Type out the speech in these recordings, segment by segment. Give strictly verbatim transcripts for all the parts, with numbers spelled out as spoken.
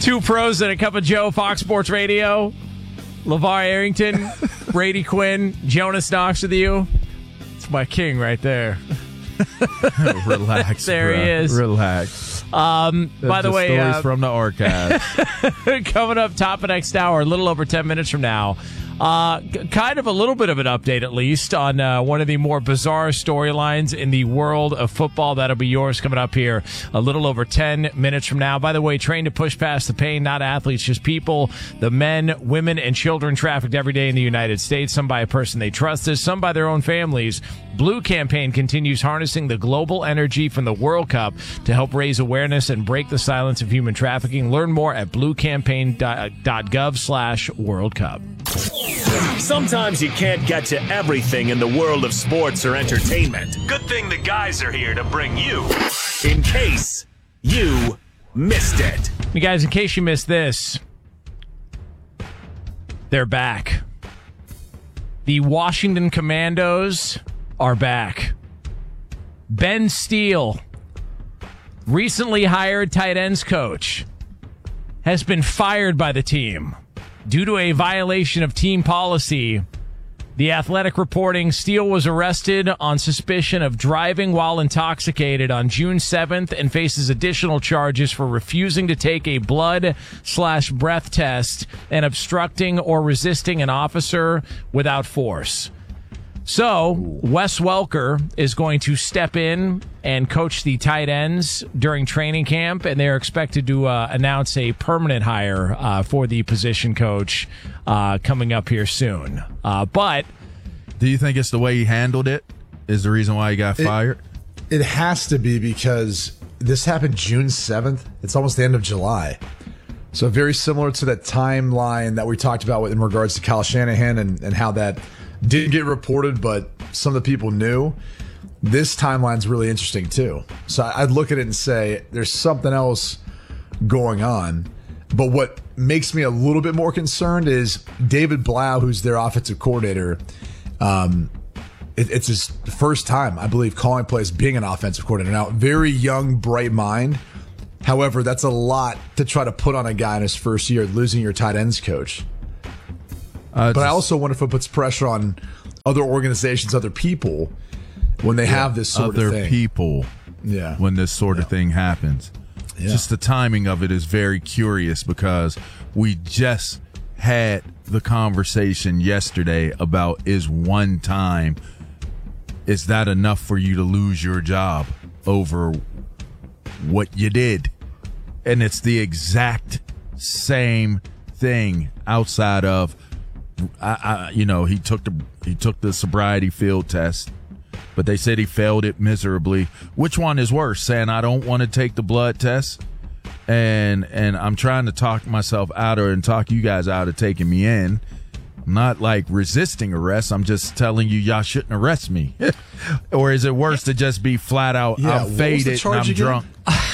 Two pros and a cup of Joe, Fox Sports Radio. LeVar Arrington, Brady Quinn, Jonas Knox with you. It's my king right there. Relax, there bro. he is. Relax. Um, by the way, stories uh, from the archives. coming up top of next hour, a little over ten minutes from now. Uh, g- kind of a little bit of an update, at least, on uh, one of the more bizarre storylines in the world of football. That'll be yours coming up here a little over ten minutes from now. By the way, trained to push past the pain, not athletes, just people, the men, women, and children trafficked every day in the United States, some by a person they trusted, some by their own families. Blue Campaign continues harnessing the global energy from the World Cup to help raise awareness and break the silence of human trafficking. Learn more at bluecampaign.gov slash World Cup. Sometimes you can't get to everything in the world of sports or entertainment. Good thing the guys are here to bring you in case you missed it. You guys, in case you missed this, they're back. The Washington Commandos are back. Ben Steele, recently hired tight ends coach, has been fired by the team due to a violation of team policy. The Athletic reporting Steele was arrested on suspicion of driving while intoxicated on June seventh and faces additional charges for refusing to take a blood slash breath test and obstructing or resisting an officer without force. So, Wes Welker is going to step in and coach the tight ends during training camp, and they're expected to uh, announce a permanent hire uh, for the position coach uh, coming up here soon. Uh, but do you think it's the way he handled it is the reason why he got it, fired? It has to be, because this happened June seventh. It's almost the end of July. So very similar to that timeline that we talked about in regards to Kyle Shanahan and, and how that didn't get reported, but some of the people knew. This timeline's really interesting too. So I'd look at it and say there's something else going on. But what makes me a little bit more concerned is David Blau, who's their offensive coordinator. Um, it, it's his first time, I believe, calling plays, being an offensive coordinator. Now, very young, bright mind. However, that's a lot to try to put on a guy in his first year, losing your tight ends coach. Uh, but just, I also wonder if it puts pressure on other organizations, other people, when they yeah, have this sort other of thing. people, yeah. when this sort yeah. of thing happens. Yeah. Just the timing of it is very curious, because we just had the conversation yesterday about, is one time, is that enough for you to lose your job over what you did? And it's the exact same thing outside of, I, I, you know, he took the he took the sobriety field test, but they said he failed it miserably. Which one is worse? Saying I don't want to take the blood test, and and I'm trying to talk myself out of and talk you guys out of taking me in. I'm not like resisting arrest. I'm just telling you y'all shouldn't arrest me. Or is it worse to just be flat out, yeah, I'm faded and I'm again? drunk?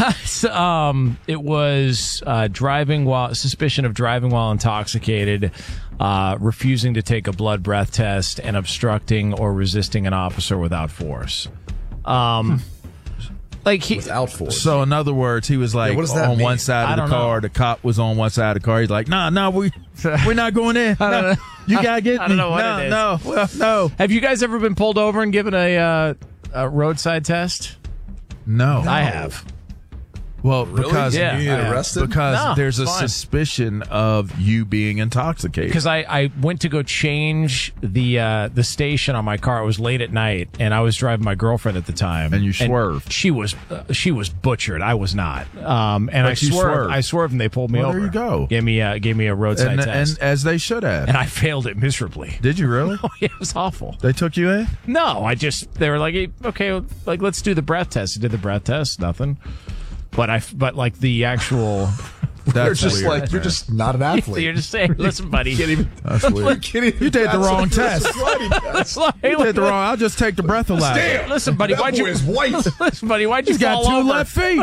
um, it was uh, driving while suspicion of driving while intoxicated, uh, refusing to take a blood breath test, and obstructing or resisting an officer without force. Um, like he, without force. So in other words, he was like yeah, on mean? one side I of the car. know. The cop was on one side of the car. He's like, nah, nah, we we're not going in. No, you gotta get me. I don't know what no, it is. no, well, no. Have you guys ever been pulled over and given a, uh, a roadside test? No, I have. Well, really? because Yeah, you get I arrested? because No, there's a it's fine. suspicion of you being intoxicated. Because I, I went to go change the uh, the station on my car. It was late at night, and I was driving my girlfriend at the time. And you swerved. she was uh, she was butchered. I was not. Um, and But I you swerved. swerved. I swerved, and they pulled me Well, over. there you go. Gave me a, gave me a roadside and, test, and as they should have. and I failed it miserably. Did you really? Oh, yeah, it was awful. They took you in? No, I just they were like, hey, okay, like let's do the breath test. I did the breath test, nothing. But I, but like the actual, You're That's just weird, like man. you're just not an athlete. you're just saying, listen, buddy. Can't even, That's weird. can't even You did the pass wrong a test. sobriety test. Like, You did the wrong. I'll just take the breath alive. Damn. Listen, buddy, That why'd boy you? is white. Listen, buddy, why'd you He's got fall two over? left feet.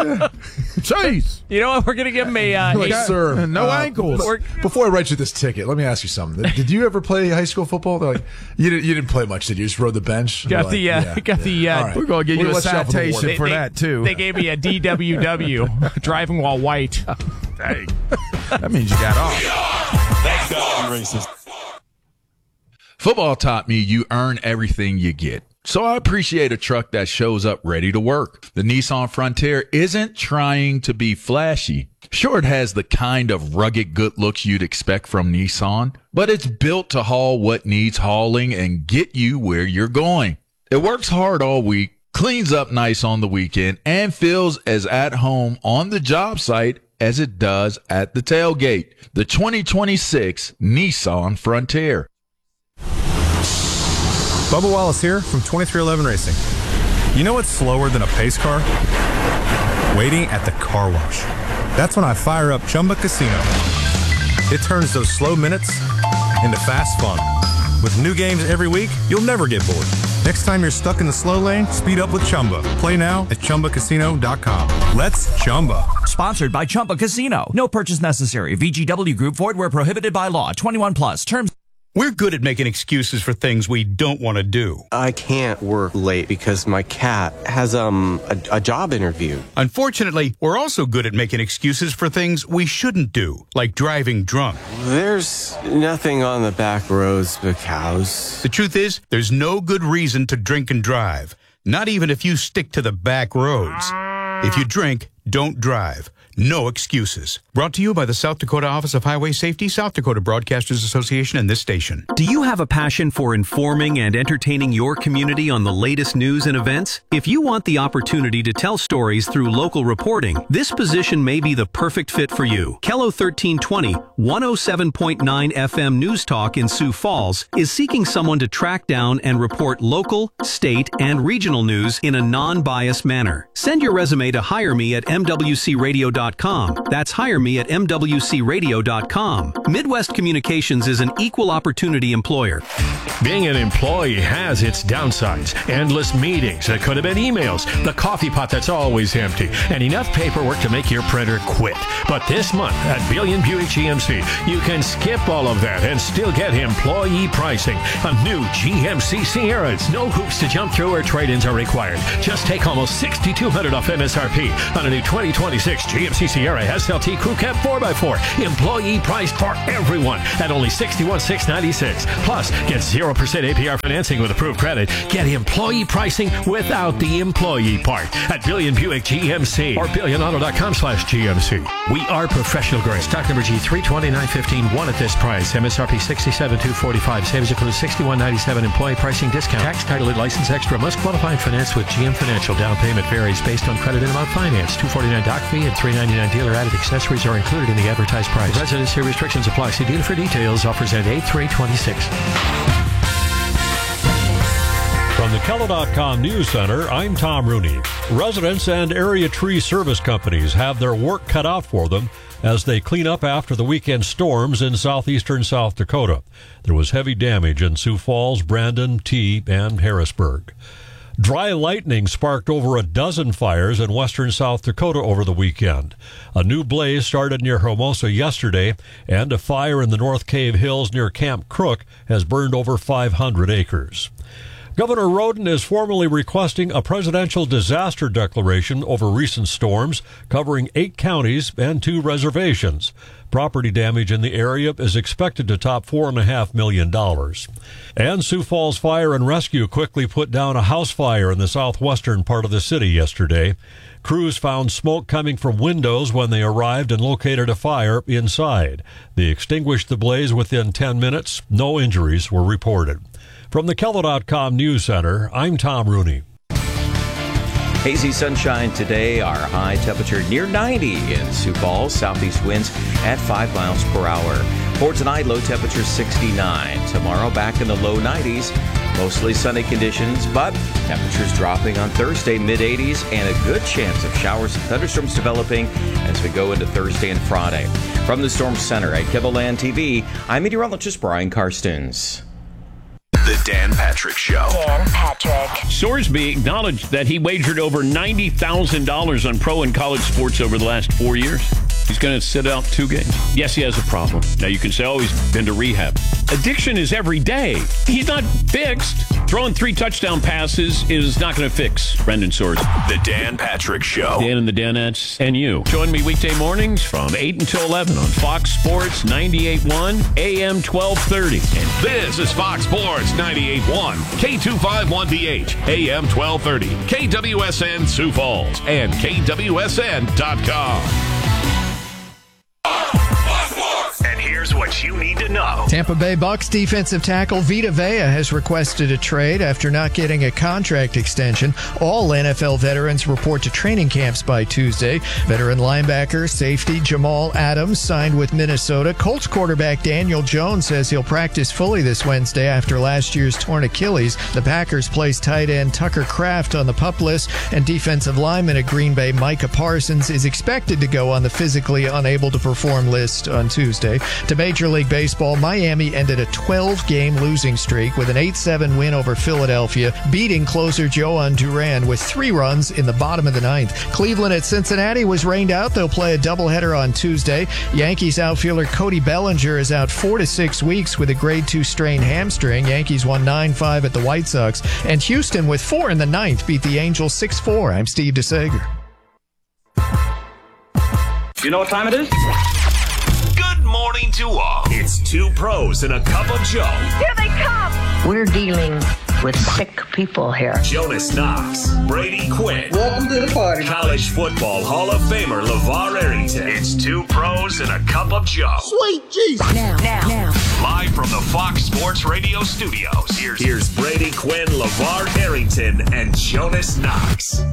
Jeez. You know what? We're gonna give him a. Uh, Like, a- sir, no uh, ankles. b- Before I write you this ticket, let me ask you something. Did you ever play high school football? They're like, you didn't. You didn't play much, did you? You just rode the bench. Got They're the, like, uh, yeah, got the, uh, All right. We're gonna give We're you a let you off with the citation warning. for they- that too. They gave me a D W W, driving while white. Dang. That means you got off. That's God racist. Football taught me you earn everything you get. So I appreciate a truck that shows up ready to work. The Nissan Frontier isn't trying to be flashy. Sure, it has the kind of rugged good looks you'd expect from Nissan, but it's built to haul what needs hauling and get you where you're going. It works hard all week, cleans up nice on the weekend, and feels as at home on the job site as it does at the tailgate. The twenty twenty-six Nissan Frontier. Bubba Wallace here from twenty-three eleven Racing. You know what's slower than a pace car? Waiting at the car wash. That's when I fire up Chumba Casino. It turns those slow minutes into fast fun. With new games every week, you'll never get bored. Next time you're stuck in the slow lane, speed up with Chumba. Play now at Chumba Casino dot com. Let's Chumba. Sponsored by Chumba Casino. No purchase necessary. V G W Group. Void where prohibited by law. twenty-one plus. Terms. We're good at making excuses for things we don't want to do. I can't work late because my cat has um a, a job interview. Unfortunately, we're also good at making excuses for things we shouldn't do, like driving drunk. There's nothing on the back roads but cows. The truth is, there's no good reason to drink and drive, not even if you stick to the back roads. If you drink, don't drive. No excuses. Brought to you by the South Dakota Office of Highway Safety, South Dakota Broadcasters Association, and this station. Do you have a passion for informing and entertaining your community on the latest news and events? If you want the opportunity to tell stories through local reporting, this position may be the perfect fit for you. Kello thirteen twenty, one oh seven point nine F M News Talk in Sioux Falls is seeking someone to track down and report local, state, and regional news in a non-biased manner. Send your resume to hire me at M W C radio dot com. That's hire me at M W C radio dot com. Midwest Communications is an equal opportunity employer. Being an employee has its downsides. Endless meetings that could have been emails, the coffee pot that's always empty, and enough paperwork to make your printer quit. But this month at Billion Buick G M C, you can skip all of that and still get employee pricing. A new G M C Sierra. No hoops to jump through or trade-ins are required. Just take almost six thousand two hundred dollars off M S R P on a new twenty twenty-six G M C Sierra S L T Crew Cab four by four. Employee priced for everyone at only sixty-one thousand six hundred ninety-six dollars. Plus, get zero percent A P R financing with approved credit. Get employee pricing without the employee part at Billion Buick G M C or billion auto dot com slash G M C. We are professional grade. Stock number G three twenty-nine fifteen. One at this price. M S R P sixty-seven thousand two hundred forty-five dollars. Savings includes sixty-one ninety-seven employee pricing discount. Tax, title, and license extra. Must qualify and finance with G M Financial. Down payment varies based on credit and amount finance. two forty-nine doc fee and three ninety-nine dealer added accessories are included in the advertised price. Residency restrictions apply. See dealer for details. Offers end eight three twenty-six. From the Kello dot com News Center, I'm Tom Rooney. Residents and area tree service companies have their work cut out for them as they clean up after the weekend storms in southeastern South Dakota. There was heavy damage in Sioux Falls, Brandon, T, and Harrisburg. Dry lightning sparked over a dozen fires in western South Dakota over the weekend. A new blaze started near Hermosa yesterday, and a fire in the North Cave Hills near Camp Crook has burned over five hundred acres. Governor Roden is formally requesting a presidential disaster declaration over recent storms covering eight counties and two reservations. Property damage in the area is expected to top four point five million dollars. And Sioux Falls Fire and Rescue quickly put down a house fire in the southwestern part of the city yesterday. Crews found smoke coming from windows when they arrived and located a fire inside. They extinguished the blaze within ten minutes. No injuries were reported. From the Kello dot com News Center, I'm Tom Rooney. Hazy sunshine today, our high temperature near ninety in Sioux Falls. Southeast winds at five miles per hour. For tonight, low temperature sixty-nine. Tomorrow, back in the low nineties. Mostly sunny conditions, but temperatures dropping on Thursday, mid eighties, and a good chance of showers and thunderstorms developing as we go into Thursday and Friday. From the Storm Center at KYBELand T V, I'm meteorologist Brian Karstens. The Dan Patrick Show. Dan Patrick. Sorsby acknowledged that he wagered over ninety thousand dollars on pro and college sports over the last four years. He's going to sit out two games. Yes, he has a problem. Now, you can say, oh, he's been to rehab. Addiction is every day. He's not fixed. Throwing three touchdown passes is not going to fix Brendan Soers. The Dan Patrick Show. Dan and the Danettes and you. Join me weekday mornings from eight until eleven on Fox Sports ninety-eight point one, A M twelve thirty. And this is Fox Sports ninety-eight point one, K two fifty-one V H, A M twelve thirty, K W S N Sioux Falls, and K W S N dot com. And here's what you need to know. Tampa Bay Bucks defensive tackle Vita Vea has requested a trade after not getting a contract extension. All N F L veterans report to training camps by Tuesday. Veteran linebacker safety Jamal Adams signed with Minnesota. Colts quarterback Daniel Jones says he'll practice fully this Wednesday after last year's torn Achilles. The Packers placed tight end Tucker Kraft on the PUP list, and defensive lineman at Green Bay Micah Parsons is expected to go on the physically unable to perform list on Tuesday. To Major League Baseball, Miami ended a twelve-game losing streak with an eight seven win over Philadelphia, beating closer Johan Duran with three runs in the bottom of the ninth. Cleveland at Cincinnati was rained out. They'll play a doubleheader on Tuesday. Yankees outfielder Cody Bellinger is out four to six weeks with a grade two strained hamstring. Yankees won nine five at the White Sox. And Houston, with four in the ninth, beat the Angels six four. I'm Steve DeSager. You know what time it is? Morning to all. It's two pros and a cup of Joe. Here they come. We're dealing with sick people here. Jonas Knox, Brady Quinn. Welcome to the party. College football Hall of Famer LeVar Arrington. It's two pros and a cup of Joe. Sweet Jesus. Now, now, now. Live from the Fox Sports Radio studios. Here's, here's Brady Quinn, LeVar Arrington, and Jonas Knox.